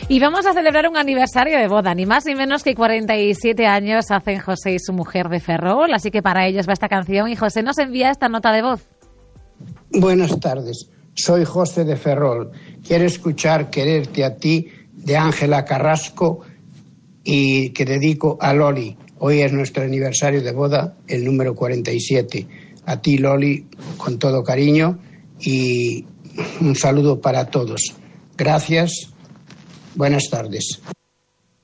Y vamos a celebrar un aniversario de boda, ni más ni menos que 47 años hacen José y su mujer de Ferrol, así que para ellos va esta canción y José nos envía esta nota de voz. Buenas tardes, soy José de Ferrol. Quiero escuchar Quererte a ti de Ángela Carrasco y que dedico a Loli. Hoy es nuestro aniversario de boda, el número 47. A ti, Loli, con todo cariño y un saludo para todos. Gracias. Buenas tardes.